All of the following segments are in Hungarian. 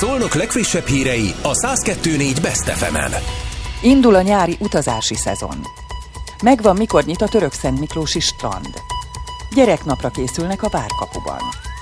Szolnok legfrissebb hírei a 102.4 Best FM-en. Indul a nyári utazási szezon. Megvan, mikor nyit a Törökszentmiklósi strand. Gyereknapra készülnek a Várkapuban.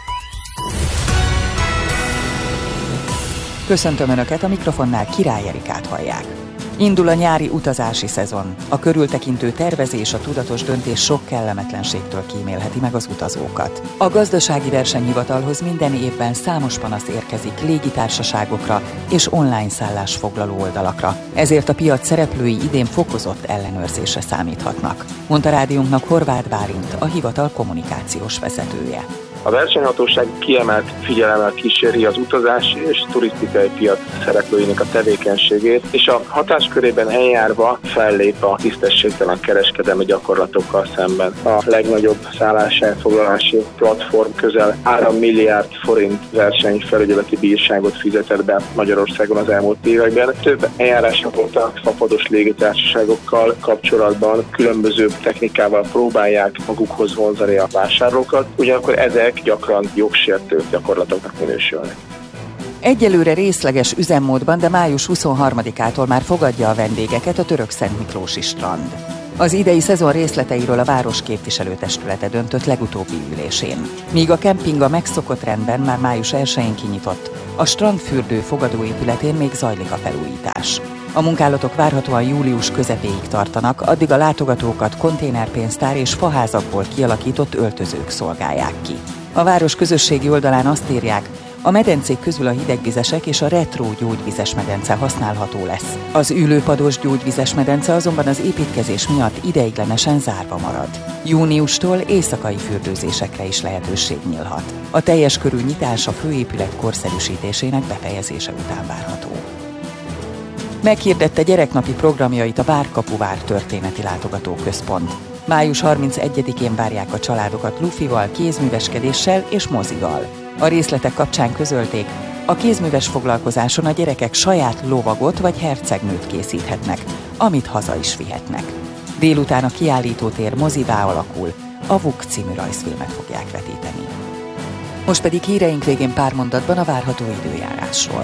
Köszöntöm Önöket, a mikrofonnál Király Erikát hallják. Indul a nyári utazási szezon. A körültekintő tervezés, a tudatos döntés sok kellemetlenségtől kímélheti meg az utazókat. A gazdasági versenyhivatalhoz minden évben számos panasz érkezik légitársaságokra és online szállásfoglaló oldalakra. Ezért a piac szereplői idén fokozott ellenőrzésre számíthatnak, mondta rádiónknak Horváth Bálint, a hivatal kommunikációs vezetője. A versenyhatóság kiemelt figyelemmel kíséri az utazási és turisztikai piac szereplőinek a tevékenységét, és a hatáskörében eljárva fellép a tisztességtelen kereskedelmi gyakorlatokkal szemben. A legnagyobb szálláselfoglalási platform közel 3 milliárd forint versenyfelügyeleti bírságot fizetett be Magyarországon az elmúlt években. Több eljárásra volt a fapados légitársaságokkal kapcsolatban, különböző technikával próbálják magukhoz vonzani a vásárlókat, ugyanakkor ezek gyakran jogsértő gyakorlatoknak minősülnek. Egyelőre részleges üzemmódban, de május 23-ától már fogadja a vendégeket a Törökszentmiklósi strand. Az idei szezon részleteiről a város képviselőtestülete döntött legutóbbi ülésén. Míg a kemping a megszokott rendben már május 1-én kinyitott, a strandfürdő fogadóépületén még zajlik a felújítás. A munkálatok várhatóan július közepéig tartanak, addig a látogatókat konténerpénztár és faházakból kialakított öltözők szolgálják ki. A város közösségi oldalán azt írják, a medencék közül a hidegvizesek és a retro gyógyvizes medence használható lesz. Az ülőpadós gyógyvizes medence azonban az építkezés miatt ideiglenesen zárva marad. Júniustól éjszakai fürdőzésekre is lehetőség nyílhat. A teljes körű nyitás a főépület korszerűsítésének befejezése után várható. Meghirdette gyereknapi programjait a Várkapuvár történeti látogatóközpont. Május 31-én várják a családokat lufival, kézműveskedéssel és mozival. A részletek kapcsán közölték, a kézműves foglalkozáson a gyerekek saját lovagot vagy hercegnőt készíthetnek, amit haza is vihetnek. Délután a kiállítótér mozivá alakul, a Vuk című rajzfilmet fogják vetíteni. Most pedig híreink végén pár mondatban a várható időjárásról.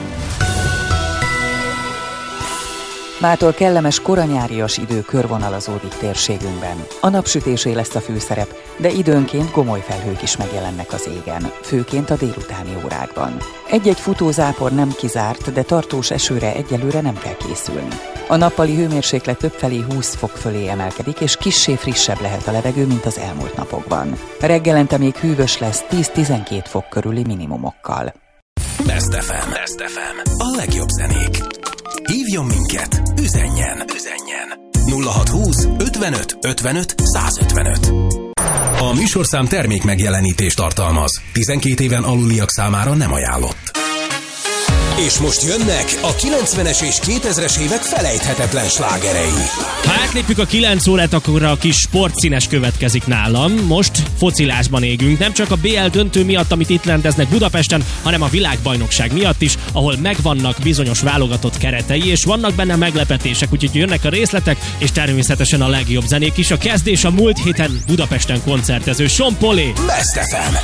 Mától kellemes koranyárias idő körvonalazódik térségünkben. A napsütésé lesz a főszerep, de időnként gomoly felhők is megjelennek az égen, főként a délutáni órákban. Egy-egy futózápor nem kizárt, de tartós esőre egyelőre nem kell készülni. A nappali hőmérséklet többfelé 20 fok fölé emelkedik, és kissé frissebb lehet a levegő, mint az elmúlt napokban. Reggelente még hűvös lesz 10-12 fok körüli minimumokkal. Best FM. A legjobb zenék. Hívjon minket, üzenjen 0620 55 55 155. A műsorszám termék megjelenítést tartalmaz. 12 éven aluliak számára nem ajánlott. És most jönnek a 90-es és 2000-es évek felejthetetlen slágerei. Ha átlépjük a 9 órát, akkor a kis sportszínes következik nálam. Most focilásban égünk, nem csak a BL döntő miatt, amit itt rendeznek Budapesten, hanem a világbajnokság miatt is, ahol megvannak bizonyos válogatott keretei, és vannak benne meglepetések, úgyhogy jönnek a részletek, és természetesen a legjobb zenék is. A kezdés a múlt héten Budapesten koncertező Sean Paul. Best FM.